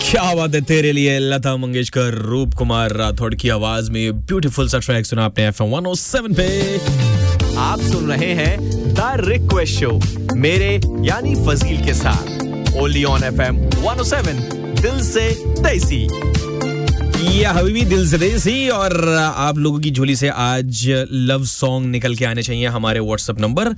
क्या बात है तेरे लिए लता मंगेशकर, रूप कुमार राठौड़ की आवाज में ब्यूटीफुल सा ट्रैक सुना आपने FM 107 पे। आप सुन रहे हैं द रिक्वेस्ट शो मेरे यानी फजील के साथ ओनली ऑन FM 107 दिल से देसी। या हबीबी दिल से देसी। और आप लोगों की झोली से आज लव सॉन्ग निकल के आने चाहिए हमारे व्हाट्सएप नंबर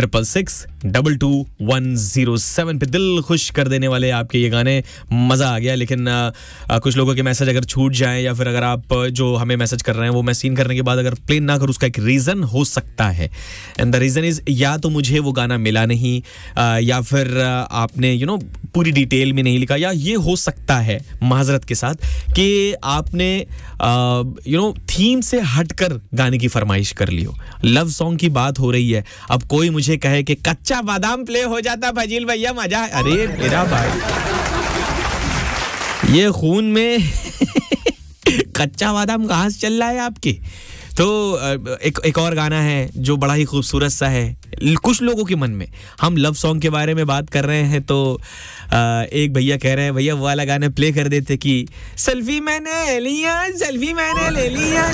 666222107 पे। दिल खुश कर देने वाले आपके ये गाने, मजा आ गया। लेकिन कुछ लोगों के मैसेज अगर छूट जाएं या फिर अगर आप जो हमें मैसेज कर रहे हैं वो मैं सीन करने के बाद अगर प्ले ना करूं, उसका एक रीजन हो सकता है। एंड द रीजन इज या तो मुझे वो गाना मिला नहीं, या फिर आपने पूरी डिटेल में नहीं लिखा, या ये हो सकता है माजरत के साथ कि आपने थीम से हटकर गाने की फरमाइश कर ली हो। लव सॉन्ग की बात हो रही है, अब कोई मुझे कहे कि कच्चा बादाम प्ले हो जाता फजील भैया मजा। अरे मेरा भाई, ये खून में कच्चा बादाम कहाँ से चल रहा है आपके। तो एक और गाना है जो बड़ा ही खूबसूरत सा है कुछ लोगों के मन में। हम लव सॉन्ग के बारे में बात कर रहे हैं तो एक भैया कह रहे हैं भैया वो वाला गाना प्ले कर देते कि सेल्फी मैंने लिया, सेल्फी मैंने ले लिया।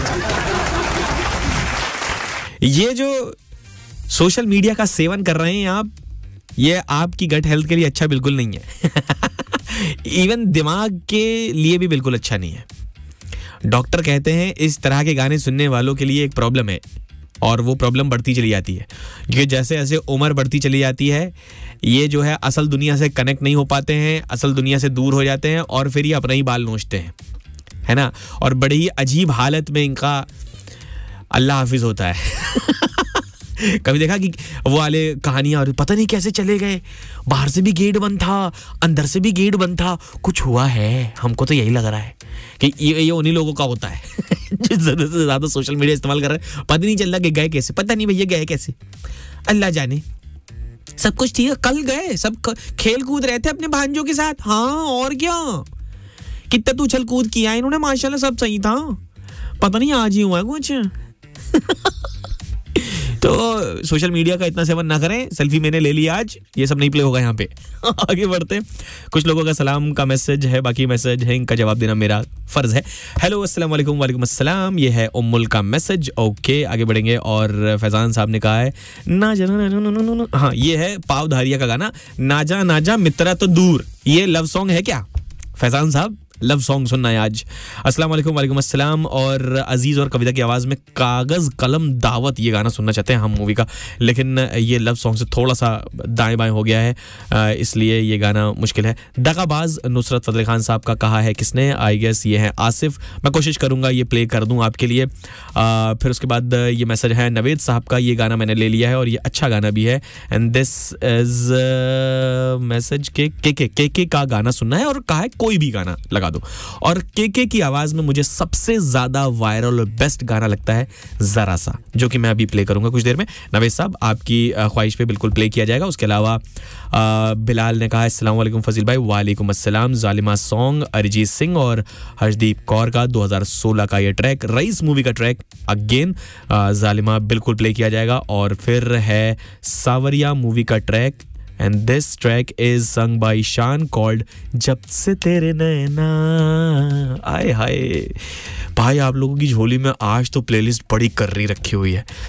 ये जो सोशल मीडिया का सेवन कर रहे हैं आप, ये आपकी गट हेल्थ के लिए अच्छा बिल्कुल नहीं है। इवन दिमाग के लिए भी बिल्कुल अच्छा नहीं है। डॉक्टर कहते हैं इस तरह के गाने सुनने वालों के लिए एक प्रॉब्लम है, और वो प्रॉब्लम बढ़ती चली जाती है क्योंकि जैसे जैसे उम्र बढ़ती चली जाती है, ये जो है असल दुनिया से कनेक्ट नहीं हो पाते हैं, असल दुनिया से दूर हो जाते हैं और फिर ये अपना ही बाल नोचते हैं, है ना। और बड़ी ही अजीब हालत में इनका अल्लाह हाफिज होता है। कभी देखा कि वो वाले कहानियां, पता नहीं कैसे चले गए, बाहर से भी गेट बंद था, अंदर से भी गेट बंद था, कुछ हुआ है। हमको तो यही लग रहा है कि ये उन्हीं लोगों का होता है जो ज़रूरत से ज़्यादा सोशल मीडिया इस्तेमाल कर रहे हैं। पता नहीं चल रहा कि गए कैसे, पता नहीं भैया गए कैसे, अल्लाह जाने। सब कुछ ठीक है, कल गए, सब खेल कूद रहे थे अपने भांजों के साथ। हाँ और क्या, कितना तो उछल कूद किया इन्होंने, माशाल्लाह सब सही था। पता नहीं आज ही हुआ है कुछ। तो सोशल मीडिया का इतना सेवन ना करें। सेल्फी मैंने ले लिया आज, ये सब नहीं प्ले होगा यहाँ पे। आगे बढ़ते हैं। कुछ लोगों का सलाम का मैसेज है, बाकी मैसेज है इनका जवाब देना मेरा फर्ज है। हेलो अस्सलाम वालेकुम, वालेकुम अस्सलाम। ये है उम्मुल का मैसेज। ओके आगे बढ़ेंगे। और फैजान साहब ने कहा है ना जाना, हाँ ये है पावधारिया का गाना नाजा नाजा मित्रा तो दूर। ये लव सॉन्ग है क्या फैजान साहब? लव सॉन्ग सुनना है आज। अस्सलाम वालेकुम, वालेकुम अस्सलाम। और अजीज और कविता की आवाज़ में कागज़ कलम दावत, ये गाना सुनना चाहते हैं हम मूवी का, लेकिन ये लव सॉन्ग से थोड़ा सा दाएं बाएं हो गया है, इसलिए ये गाना मुश्किल है। दगाबाज नुसरत फतेह खान साहब का कहा है किसने, आई गेस ये है आसिफ। मैं कोशिश करूँगा ये प्ले कर दूँ आपके लिए। फिर उसके बाद ये मैसेज है नवेद साहब का, ये गाना मैंने ले लिया है और ये अच्छा गाना भी है। एंड दिस इज मैसेज के का गाना सुनना है और कहा है कोई भी गाना लगा दो। और के की आवाज में मुझे सबसे ज्यादा वायरल और बेस्ट गाना लगता है जरा सा, जो कि मैं अभी प्ले करूंगा कुछ देर में। नवेद साहब आपकी ख्वाहिश पे बिल्कुल प्ले किया जाएगा। उसके अलावा बिलाल ने कहा अस्सलाम वालेकुम फजील भाई। वालेकुम अस्सलाम। जालिमा सॉन्ग अरिजीत सिंह और हर्षदीप कौर का 2016 का ये ट्रैक, रईस मूवी का ट्रैक अगेन जालिमा बिल्कुल प्ले किया जाएगा। और फिर है सावरिया मूवी का track, and this track is sung by Shan called जब से तेरे नैना। आए हाय भाई, आप लोगों की झोली में आज तो प्लेलिस्ट बड़ी कर्री रखी हुई है।